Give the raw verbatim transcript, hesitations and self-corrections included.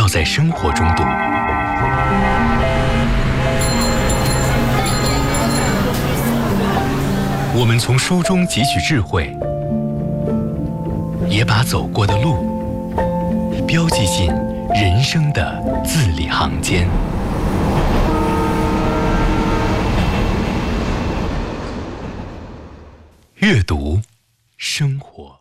在生活中读。我们从书中汲取智慧，也把走过的路标记进人生的字里行间。阅读，生活。